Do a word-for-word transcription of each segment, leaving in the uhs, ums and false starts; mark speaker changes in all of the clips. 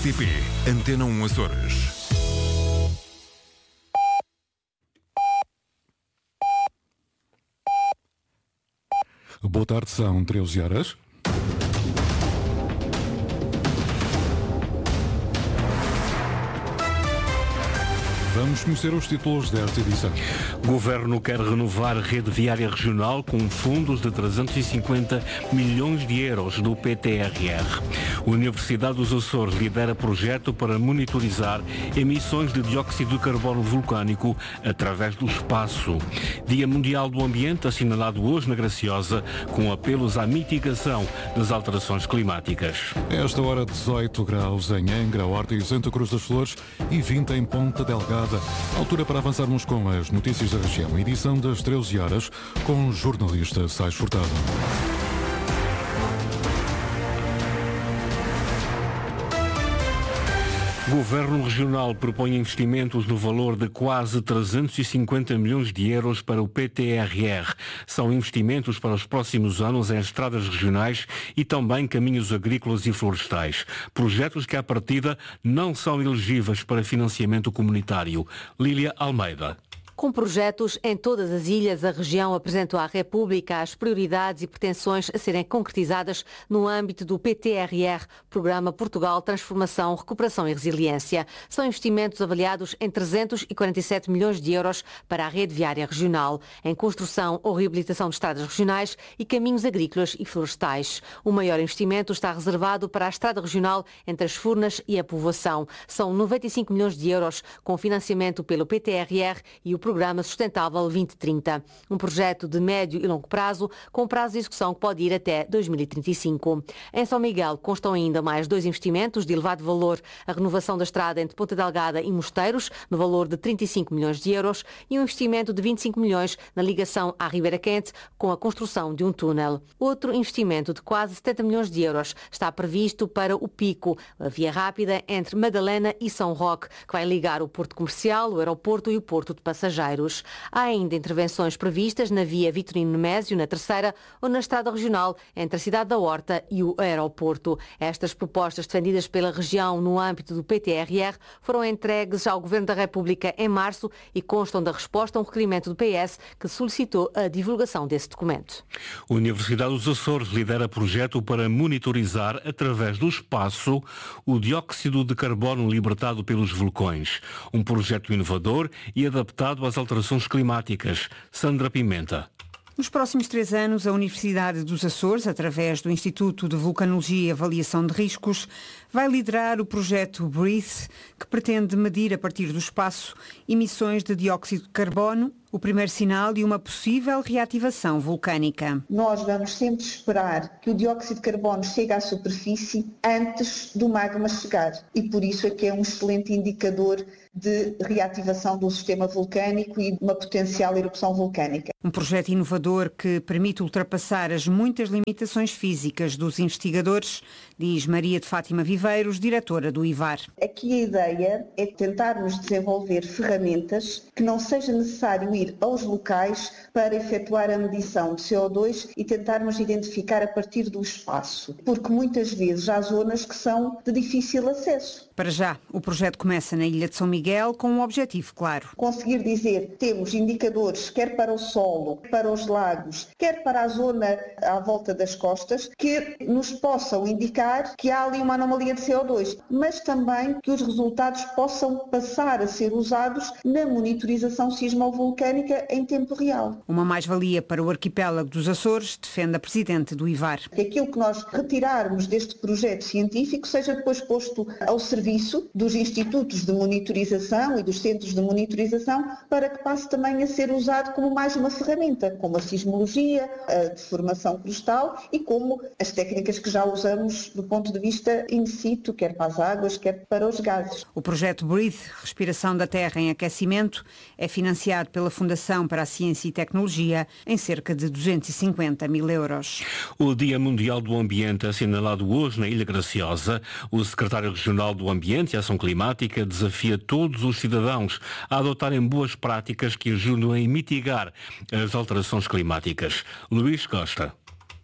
Speaker 1: T P, Antena um Açores.
Speaker 2: Boa tarde, são treze horas. Vamos conhecer os títulos desta edição.
Speaker 3: O Governo quer renovar a rede viária regional com fundos de trezentos e cinquenta milhões de euros do P T R R. A Universidade dos Açores lidera projeto para monitorizar emissões de dióxido de carbono vulcânico através do espaço. Dia Mundial do Ambiente assinalado hoje na Graciosa, com apelos à mitigação das alterações climáticas.
Speaker 2: Esta hora dezoito graus em Angra, Horta e Santa Cruz das Flores e vinte em Ponta Delgada. Altura para avançarmos com as notícias da região. Edição das treze horas com o jornalista Sais Furtado.
Speaker 3: O Governo Regional propõe investimentos no valor de quase trezentos e cinquenta milhões de euros para o P T R R. São investimentos para os próximos anos em estradas regionais e também caminhos agrícolas e florestais. Projetos que, à partida, não são elegíveis para financiamento comunitário. Lília Almeida.
Speaker 4: Com projetos em todas as ilhas, a região apresentou à República as prioridades e pretensões a serem concretizadas no âmbito do P T R R, Programa Portugal Transformação, Recuperação e Resiliência. São investimentos avaliados em trezentos e quarenta e sete milhões de euros para a rede viária regional, em construção ou reabilitação de estradas regionais e caminhos agrícolas e florestais. O maior investimento está reservado para a estrada regional entre as Furnas e a Povoação. São noventa e cinco milhões de euros, com financiamento pelo P T R R e o Programa Sustentável vinte trinta. Um projeto de médio e longo prazo, com prazo de execução que pode ir até dois mil e trinta e cinco. Em São Miguel constam ainda mais dois investimentos de elevado valor: a renovação da estrada entre Ponta Delgada e Mosteiros, no valor de trinta e cinco milhões de euros, e um investimento de vinte e cinco milhões na ligação à Ribeira Quente, com a construção de um túnel. Outro investimento de quase setenta milhões de euros está previsto para o Pico, a via rápida entre Madalena e São Roque, que vai ligar o Porto Comercial, o aeroporto e o Porto de Passageiros. Há ainda intervenções previstas na via Vitorino Nemésio, na Terceira, ou na estrada regional entre a cidade da Horta e o aeroporto. Estas propostas defendidas pela região no âmbito do P T R R foram entregues ao Governo da República em março e constam da resposta a um requerimento do P S que solicitou a divulgação desse documento.
Speaker 3: A Universidade dos Açores lidera projeto para monitorizar, através do espaço, o dióxido de carbono libertado pelos vulcões. Um projeto inovador e adaptado às alterações climáticas. Sandra Pimenta.
Speaker 5: Nos próximos três anos, a Universidade dos Açores, através do Instituto de Vulcanologia e Avaliação de Riscos, vai liderar o projeto BREATHE, que pretende medir a partir do espaço emissões de dióxido de carbono, o primeiro sinal de uma possível reativação vulcânica.
Speaker 6: Nós vamos sempre esperar que o dióxido de carbono chegue à superfície antes do magma chegar, e por isso é que é um excelente indicador de reativação do sistema vulcânico e de uma potencial erupção vulcânica.
Speaker 5: Um projeto inovador que permite ultrapassar as muitas limitações físicas dos investigadores, diz Maria de Fátima Viveiros, diretora do I V A R.
Speaker 6: Aqui a ideia é tentarmos desenvolver ferramentas que não seja necessário ir aos locais para efetuar a medição de C O dois e tentarmos identificar a partir do espaço, porque muitas vezes há zonas que são de difícil acesso.
Speaker 5: Para já, o projeto começa na Ilha de São Miguel com um objetivo claro.
Speaker 6: Conseguir dizer, temos indicadores quer para o solo, para os lagos, quer para a zona à volta das costas, que nos possam indicar que há ali uma anomalia de C O dois, mas também que os resultados possam passar a ser usados na monitorização sismovolcânica em tempo real.
Speaker 5: Uma mais-valia para o arquipélago dos Açores, defende a presidente do I V A R.
Speaker 6: Que aquilo que nós retirarmos deste projeto científico seja depois posto ao serviço dos institutos de monitorização e dos centros de monitorização, para que passe também a ser usado como mais uma ferramenta, como a sismologia, a deformação crustal e como as técnicas que já usamos do ponto de vista in situ, quer para as águas, quer para os gases.
Speaker 5: O projeto BREATHE, Respiração da Terra em Aquecimento, é financiado pela Fundação para a Ciência e Tecnologia em cerca de duzentos e cinquenta mil euros.
Speaker 3: O Dia Mundial do Ambiente, assinalado hoje na Ilha Graciosa, o secretário regional do Ambiente e Ação Climática desafia todos os cidadãos a adotarem boas práticas que ajudam a mitigar as alterações climáticas. Luís Costa.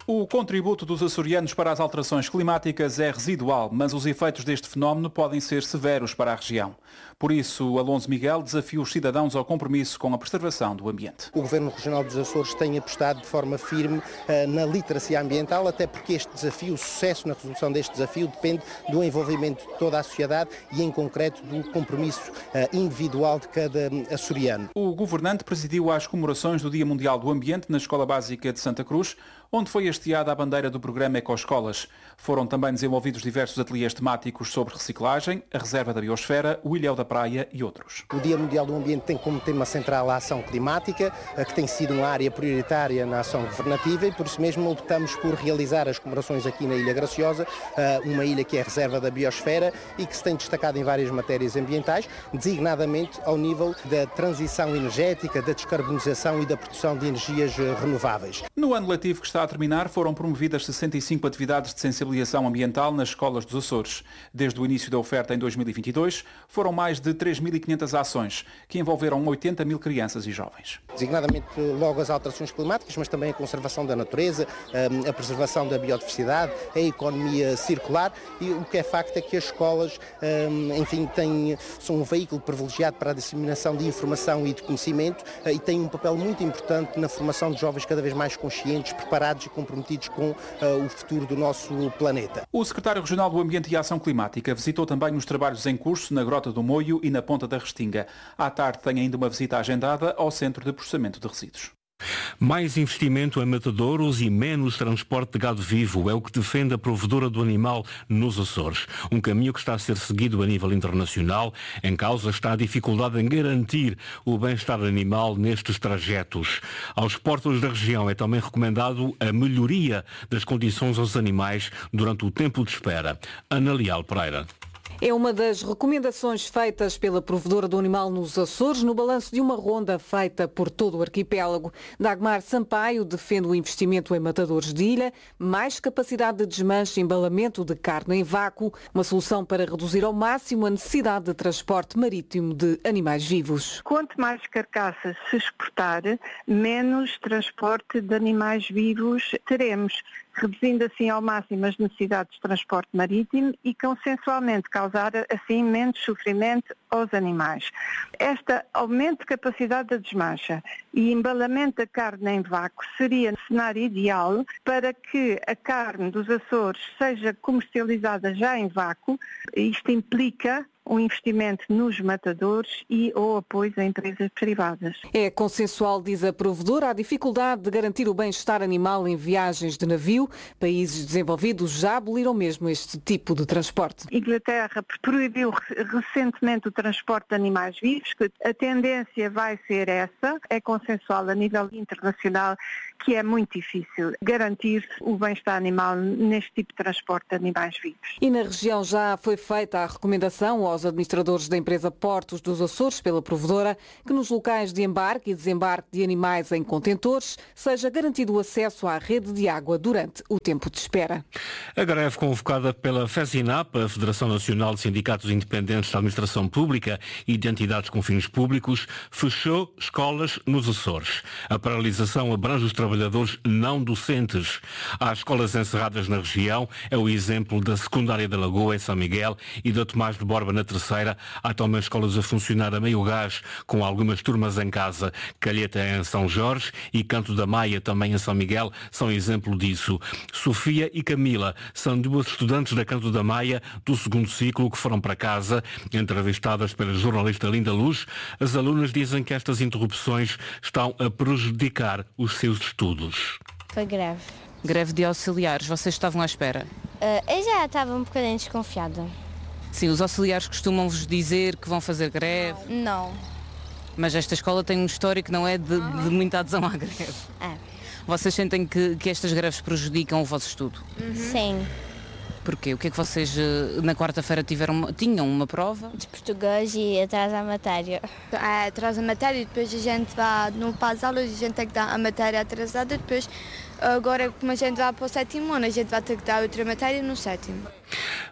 Speaker 7: O contributo dos açorianos para as alterações climáticas é residual, mas os efeitos deste fenómeno podem ser severos para a região. Por isso, Alonso Miguel desafia os cidadãos ao compromisso com a preservação do ambiente.
Speaker 8: O Governo Regional dos Açores tem apostado de forma firme uh, na literacia ambiental, até porque este desafio, o sucesso na resolução deste desafio, depende do envolvimento de toda a sociedade e, em concreto, do compromisso uh, individual de cada açoriano.
Speaker 7: O governante presidiu às comemorações do Dia Mundial do Ambiente na Escola Básica de Santa Cruz, onde foi hasteada a bandeira do programa Ecoescolas. Foram também desenvolvidos diversos ateliês temáticos sobre reciclagem, a reserva da biosfera, o Ilhéu da Praia e outros.
Speaker 8: O Dia Mundial do Ambiente tem como tema central a ação climática, que tem sido uma área prioritária na ação governativa e por isso mesmo optamos por realizar as comemorações aqui na Ilha Graciosa, uma ilha que é a reserva da biosfera e que se tem destacado em várias matérias ambientais, designadamente ao nível da transição energética, da descarbonização e da produção de energias renováveis.
Speaker 7: No ano letivo que está a terminar, foram promovidas sessenta e cinco atividades de sensibilização ambiental nas escolas dos Açores. Desde o início da oferta em dois mil e vinte e dois, foram mais de três mil e quinhentas ações, que envolveram oitenta mil crianças e jovens.
Speaker 8: Designadamente logo as alterações climáticas, mas também a conservação da natureza, a preservação da biodiversidade, a economia circular e o que é facto é que as escolas, enfim, têm, são um veículo privilegiado para a disseminação de informação e de conhecimento e têm um papel muito importante na formação de jovens cada vez mais conscientes, preparados e comprometidos com uh, o futuro do nosso planeta.
Speaker 7: O secretário regional do Ambiente e Ação Climática visitou também os trabalhos em curso na Grota do Moio e na Ponta da Restinga. À tarde tem ainda uma visita agendada ao Centro de Processamento de Resíduos.
Speaker 3: Mais investimento em matadouros e menos transporte de gado vivo é o que defende a provedora do animal nos Açores. Um caminho que está a ser seguido a nível internacional. Em causa está a dificuldade em garantir o bem-estar animal nestes trajetos. Aos portos da região é também recomendado a melhoria das condições aos animais durante o tempo de espera. Ana Leal Pereira.
Speaker 9: É uma das recomendações feitas pela provedora do animal nos Açores no balanço de uma ronda feita por todo o arquipélago. Dagmar Sampaio defende o investimento em matadores de ilha, mais capacidade de desmanche e embalamento de carne em vácuo, uma solução para reduzir ao máximo a necessidade de transporte marítimo de animais vivos.
Speaker 10: Quanto mais carcaças se exportar, menos transporte de animais vivos teremos, reduzindo assim ao máximo as necessidades de transporte marítimo e consensualmente causar assim menos sofrimento aos animais. Este aumento de capacidade da desmancha e embalamento da carne em vácuo seria um cenário ideal para que a carne dos Açores seja comercializada já em vácuo. Isto implica um investimento nos matadores e ou apoio a empresas privadas.
Speaker 9: É consensual, diz a provedora, a dificuldade de garantir o bem-estar animal em viagens de navio. Países desenvolvidos já aboliram mesmo este tipo de transporte.
Speaker 10: Inglaterra proibiu recentemente o transporte de animais vivos, que a tendência vai ser essa. É consensual a nível internacional que é muito difícil garantir o bem-estar animal neste tipo de transporte de animais vivos.
Speaker 9: E na região já foi feita a recomendação aos administradores da empresa Portos dos Açores, pela provedora, que nos locais de embarque e desembarque de animais em contentores seja garantido o acesso à rede de água durante o tempo de espera.
Speaker 3: A greve convocada pela FESINAP, a Federação Nacional de Sindicatos Independentes da Administração Pública e de Entidades com Fins Públicos, fechou escolas nos Açores. A paralisação abrange os trabalhadores não docentes. Há escolas encerradas na região, é o exemplo da Secundária da Lagoa, em São Miguel, e da Tomás de Borba, na Terceira. Há também escolas a funcionar a meio gás, com algumas turmas em casa. Calheta em São Jorge e Canto da Maia, também em São Miguel, são exemplo disso. Sofia e Camila são duas estudantes da Canto da Maia do segundo ciclo que foram para casa. Entrevistadas pela jornalista Linda Luz, as alunas dizem que estas interrupções estão a prejudicar os seus estudos.
Speaker 11: Foi greve.
Speaker 12: Greve de auxiliares, vocês estavam à espera?
Speaker 11: Uh, eu já estava um bocadinho desconfiada.
Speaker 12: Sim, os auxiliares costumam-vos dizer que vão fazer greve?
Speaker 11: Não.
Speaker 12: Mas esta escola tem um histórico, não é, de, de muita adesão à greve.
Speaker 11: É.
Speaker 12: Vocês sentem que, que estas greves prejudicam o vosso estudo?
Speaker 11: Uhum. Sim.
Speaker 12: Porquê? O que é que vocês na quarta-feira tiveram, tinham uma prova?
Speaker 11: De português e atrás a matéria.
Speaker 13: É, atrás a matéria e depois a gente vai, não para as aulas, a gente tem que dar a matéria atrasada, depois agora como a gente vai para o sétimo ano, a gente vai ter que dar outra matéria no sétimo.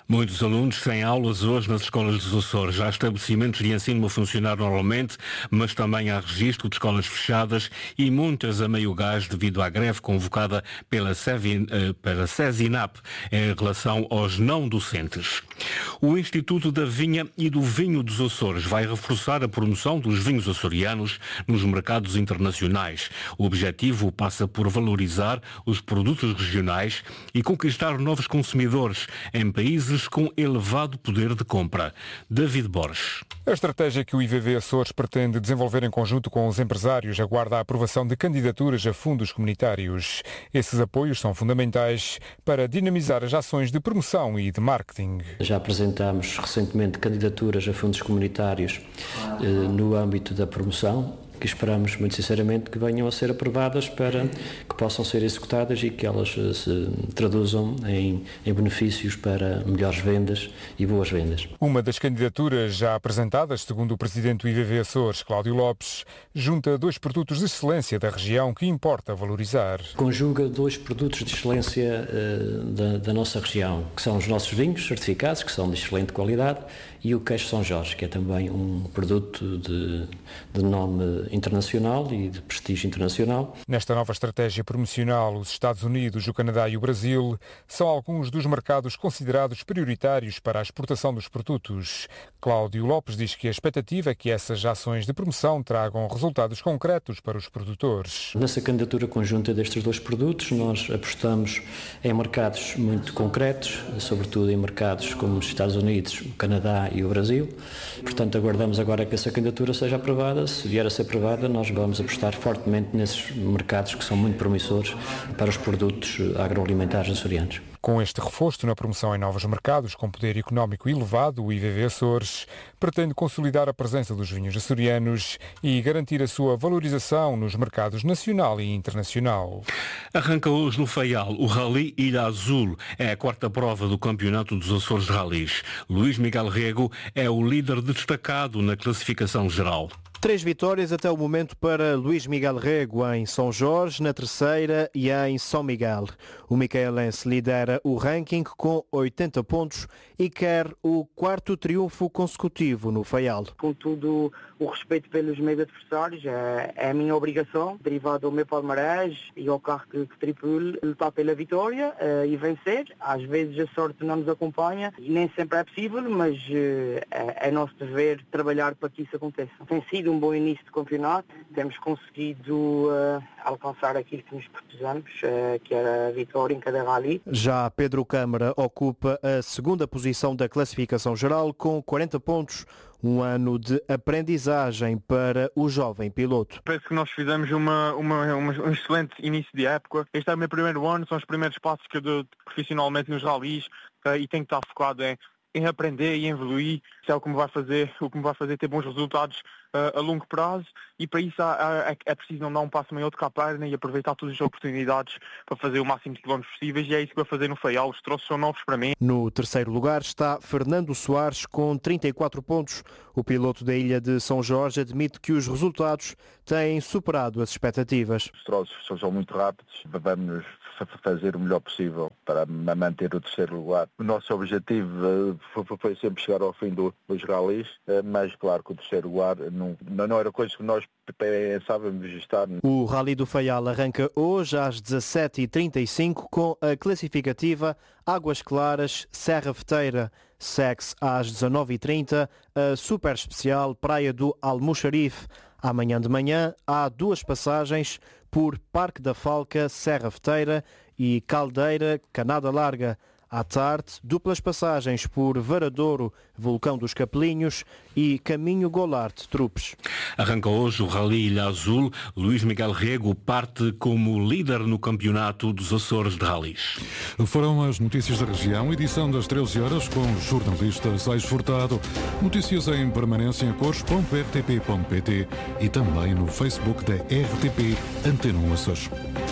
Speaker 3: Muitos alunos sem aulas hoje nas escolas dos Açores. Há estabelecimentos de ensino a funcionar normalmente, mas também há registro de escolas fechadas e muitas a meio gás devido à greve convocada pela, Sevin, pela Cesinap em relação aos não docentes. O Instituto da Vinha e do Vinho dos Açores vai reforçar a promoção dos vinhos açorianos nos mercados internacionais. O objetivo passa por valorizar os produtos regionais e conquistar novos consumidores em países com elevado poder de compra. David Borges.
Speaker 14: A estratégia que o I V V Açores pretende desenvolver em conjunto com os empresários aguarda a aprovação de candidaturas a fundos comunitários. Esses apoios são fundamentais para dinamizar as ações de promoção e de marketing.
Speaker 15: Já apresentámos recentemente candidaturas a fundos comunitários eh, no âmbito da promoção, que esperamos muito sinceramente que venham a ser aprovadas para que possam ser executadas e que elas se traduzam em, em benefícios para melhores vendas e boas vendas.
Speaker 14: Uma das candidaturas já apresentadas, segundo o presidente do I V V Açores, Cláudio Lopes, junta dois produtos de excelência da região que importa valorizar.
Speaker 15: Conjuga dois produtos de excelência uh, da, da nossa região, que são os nossos vinhos certificados, que são de excelente qualidade, e o queijo São Jorge, que é também um produto de, de nome internacional e de prestígio internacional.
Speaker 14: Nesta nova estratégia promocional, os Estados Unidos, o Canadá e o Brasil são alguns dos mercados considerados prioritários para a exportação dos produtos. Cláudio Lopes diz que a expectativa é que essas ações de promoção tragam resultados concretos para os produtores.
Speaker 15: Nessa candidatura conjunta destes dois produtos, nós apostamos em mercados muito concretos, sobretudo em mercados como os Estados Unidos, o Canadá e o Brasil. Portanto, aguardamos agora que essa candidatura seja aprovada. Se vier a ser aprovada, nós vamos apostar fortemente nesses mercados que são muito promissores para os produtos agroalimentares açorianos.
Speaker 14: Com este reforço na promoção em novos mercados com poder económico elevado, o I V V Açores pretende consolidar a presença dos vinhos açorianos e garantir a sua valorização nos mercados nacional e internacional.
Speaker 3: Arranca hoje no Faial o Rally Ilha Azul. É a quarta prova do Campeonato dos Açores de Rallys. Luís Miguel Rego é o líder destacado na classificação geral.
Speaker 16: Três vitórias até o momento para Luís Miguel Rego em São Jorge, na terceira e em São Miguel. O micaelense lidera o ranking com oitenta pontos e quer o quarto triunfo consecutivo no Faial.
Speaker 17: Com todo o respeito pelos meus adversários, é, é a minha obrigação, derivado ao meu palmarés e ao carro que, que tripule, lutar pela vitória uh, e vencer. Às vezes a sorte não nos acompanha e nem sempre é possível, mas uh, é, é nosso dever trabalhar para que isso aconteça. Tem sido um bom início de campeonato, temos conseguido uh, alcançar aquilo que nos propusemos, uh, que era a vitória em cada rally.
Speaker 16: Já Pedro Câmara ocupa a segunda posição da classificação geral com quarenta pontos, um ano de aprendizagem para o jovem piloto.
Speaker 18: Penso que nós fizemos uma, uma, uma, um excelente início de época. Este é o meu primeiro ano, são os primeiros passos que eu dou profissionalmente nos rallies uh, e tenho que estar focado em em aprender e evoluir. Isso é o que me vai fazer, o que me vai fazer ter bons resultados uh, a longo prazo, e para isso há, há, é preciso não dar um passo maior do que a perna e aproveitar todas as oportunidades para fazer o máximo de quilómetros possíveis, e é isso que vou fazer no Faial. Os troços são novos para mim.
Speaker 16: No terceiro lugar está Fernando Soares com trinta e quatro pontos. O piloto da ilha de São Jorge admite que os resultados têm superado as expectativas.
Speaker 19: Os troços são muito rápidos, vamos fazer o melhor possível para manter o terceiro lugar. O nosso objetivo foi sempre chegar ao fim do, dos rallies, mas claro que o terceiro lugar não, não era coisa que nós pensávamos estar.
Speaker 16: O Rally do Faial arranca hoje às dezassete e trinta e cinco com a classificativa Águas Claras Serra Feteira. Segue-se às dezanove e trinta a super especial Praia do Almoxarife. Amanhã de manhã há duas passagens por Parque da Falca, Serra Feteira e Caldeira, Canada Larga. À tarde, duplas passagens por Varadouro, Vulcão dos Capelinhos e Caminho Golarte Trupes.
Speaker 3: Arranca hoje o Rally Ilha Azul. Luís Miguel Rego parte como líder no Campeonato dos Açores de Rallys.
Speaker 2: Foram as notícias da região, edição das treze horas com o jornalista Sais Furtado. Notícias em permanência em cores ponto r t p ponto p t e também no Facebook da R T P Antena um Açores.